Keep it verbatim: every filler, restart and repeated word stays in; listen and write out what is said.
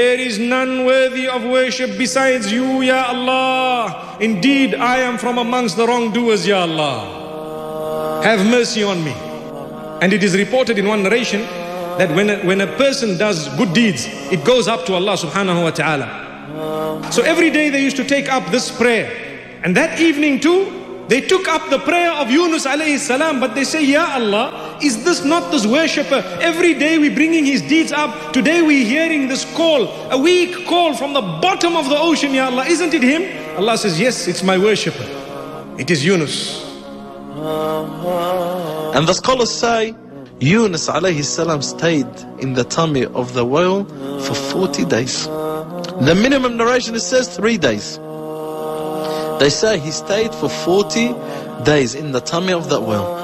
There is none worthy of worship besides you, Ya Allah. Indeed, I am from amongst the wrongdoers, Ya Allah. Have mercy on me. And it is reported in one narration that when a, when a person does good deeds, it goes up to Allah subhanahu wa ta'ala. So every day they used to take up this prayer. And that evening too, they took up the prayer of Yunus alayhi salam, but they say, Ya Allah, is this not this worshipper? Every day we're bringing his deeds up. Today we're hearing this call, a weak call from the bottom of the ocean, Ya Allah. Isn't it him? Allah says, yes, it's my worshipper. It is Yunus. And the scholars say, Yunus alayhi salam stayed in the tummy of the whale for forty days. The minimum narration, it says three days. They say he stayed for forty days in the tummy of that whale.